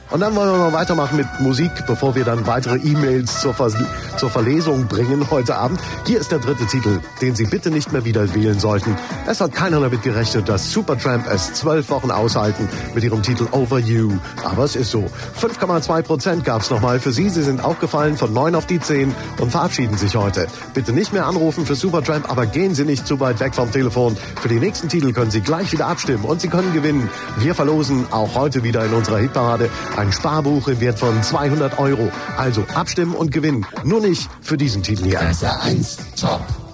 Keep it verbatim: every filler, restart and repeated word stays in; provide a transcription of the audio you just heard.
Und dann wollen wir mal weitermachen mit Musik, bevor wir dann weitere E-Mails zur, Vers- zur Verlesung bringen heute Abend. Hier ist der dritte Titel, den Sie bitte nicht mehr wieder wählen sollten. Es hat keiner damit gerechnet, dass Supertramp es zwölf Wochen aushalten mit ihrem Titel Over You. Aber es ist so. fünf Komma zwei Prozent gab es nochmal für Sie. Sie sind auch gefallen von neun auf die zehn und verabschieden sich heute. Bitte nicht mehr anrufen für Supertramp, aber gehen Sie nicht zu weit weg vom Telefon. Für die nächsten Titel können Sie gleich wieder abstimmen und Sie können gewinnen. Wir verlosen auch heute wieder in unserer Hitparade ein Sparbuch im Wert von zweihundert Euro. Also abstimmen und gewinnen. Nur nicht für diesen Titel hier. S R eins Top.